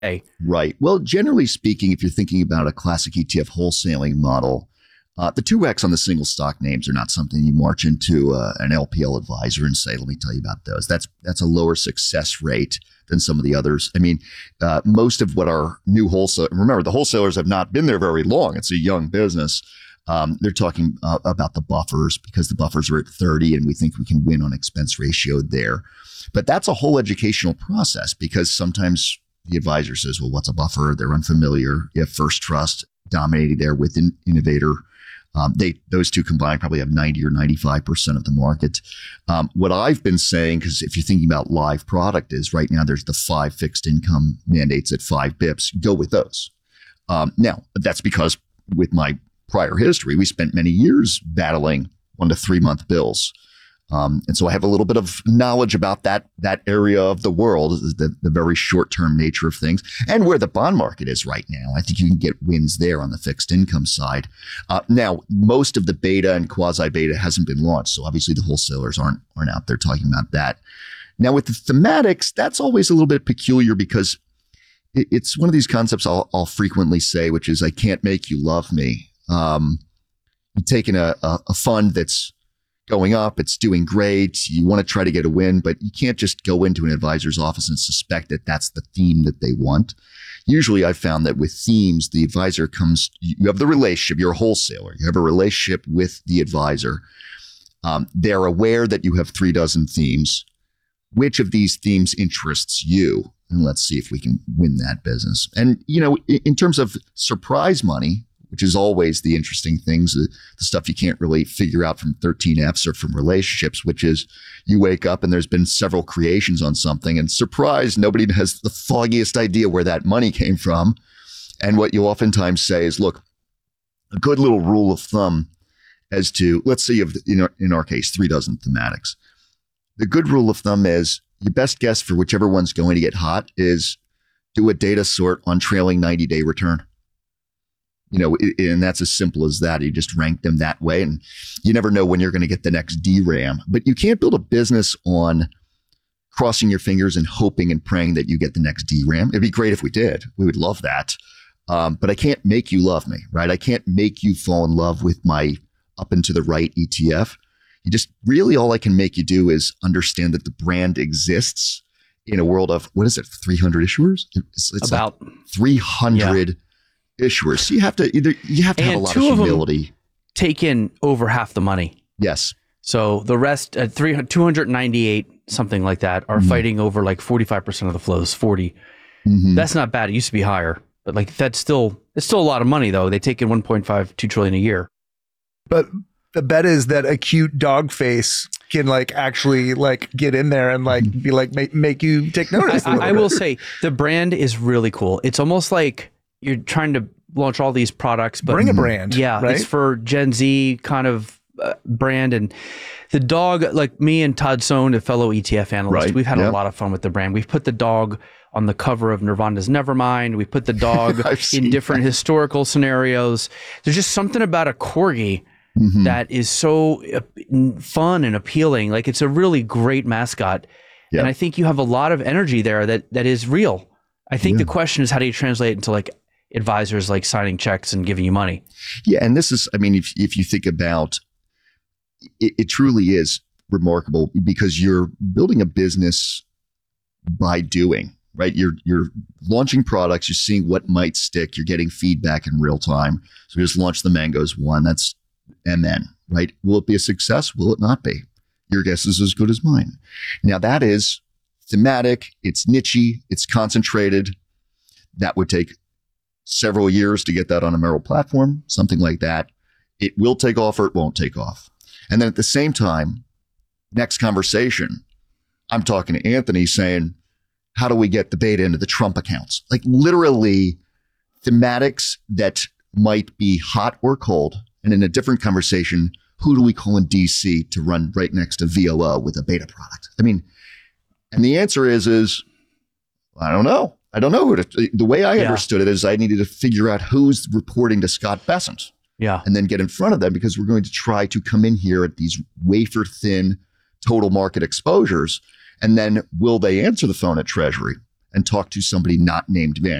Hey, Right. Well, generally speaking, if you're thinking about a classic ETF wholesaling model, the 2X on the single stock names are not something you march into an LPL advisor and say, let me tell you about those. That's a lower success rate than some of the others. I mean, most of what our new wholesale, remember, the wholesalers have not been there very long. It's a young business. They're talking about the buffers because the buffers are at 30 and we think we can win on expense ratio there. But that's a whole educational process because sometimes the advisor says, well, what's a buffer? They're unfamiliar. You have First Trust dominating there with Innovator. Those two combined probably have 90 or 95% of the market. What I've been saying, because if you're thinking about live product, is right now there's the 5 fixed income mandates at 5 bips. Go with those. Now, that's because with my prior history, we spent many years battling 1 to 3 month bills. And so I have a little bit of knowledge about that area of the world, the very short-term nature of things, and where the bond market is right now. I think you can get wins there on the fixed income side. Now, most of the beta and quasi-beta hasn't been launched, so obviously the wholesalers aren't out there talking about that. Now, with the thematics, that's always a little bit peculiar because it's one of these concepts I'll frequently say, which is I can't make you love me. You're taking a fund that's going up, it's doing great. You want to try to get a win, but you can't just go into an advisor's office and suspect that that's the theme that they want. Usually I've found that with themes, the advisor comes, you have the relationship, you're a wholesaler, you have a relationship with the advisor. They're aware that you have 3 dozen themes. Which of these themes interests you? And let's see if we can win that business. And, in terms of surprise money, which is always the interesting things, the stuff you can't really figure out from 13Fs or from relationships, which is you wake up and there's been several creations on something and surprise, nobody has the foggiest idea where that money came from. And what you oftentimes say is, look, a good little rule of thumb as to, let's say you have, in our case, 3 dozen thematics. The good rule of thumb is your best guess for whichever one's going to get hot is do a data sort on trailing 90-day return. And that's as simple as that. You just rank them that way. And you never know when you're going to get the next DRAM. But you can't build a business on crossing your fingers and hoping and praying that you get the next DRAM. It'd be great if we did. We would love that. But I can't make you love me, right? I can't make you fall in love with my up and to the right ETF. You just really, all I can make you do is understand that the brand exists in a world of, 300 issuers? It's about like 300 issuers. So you have to have a lot of humility. Take in over half the money. Yes. So the rest, 298, something like that, are fighting over like 45% of the flows, 40. That's not bad. It used to be higher, but it's still a lot of money though. They take in 1.52 trillion a year. But the bet is that a cute dog face can actually get in there and be make you take notice. I will say the brand is really cool. It's almost like you're trying to launch all these products, but bring a brand. Yeah, right? It's for Gen Z kind of brand. And the dog, like me and Todd Sohn, a fellow ETF analyst, we've had a lot of fun with the brand. We've put the dog on the cover of Nirvana's Nevermind. We put the dog in different historical scenarios. There's just something about a corgi that is so fun and appealing. It's a really great mascot. Yep. And I think you have a lot of energy there that is real. I think the question is, how do you translate it into advisors signing checks and giving you money? Yeah. And this is, if you think about it truly is remarkable because you're building a business by doing, right? You're launching products, you're seeing what might stick, you're getting feedback in real time. So we just launched the Mangoes one. That's MN, right? Will it be a success? Will it not be? Your guess is as good as mine. Now that is thematic, it's niche-y, it's concentrated. That would take several years to get that on a Merrill platform, something like that. It will take off or it won't take off. And then at the same time, next conversation, I'm talking to Anthony saying, how do we get the beta into the Trump accounts? Literally thematics that might be hot or cold. And in a different conversation, who do we call in DC to run right next to VOO with a beta product? And the answer is I don't know. I don't know the way I understood it is I needed to figure out who's reporting to Scott Bessent. Yeah. And then get in front of them because we're going to try to come in here at these wafer thin total market exposures. And then will they answer the phone at Treasury? and talk to somebody not named Van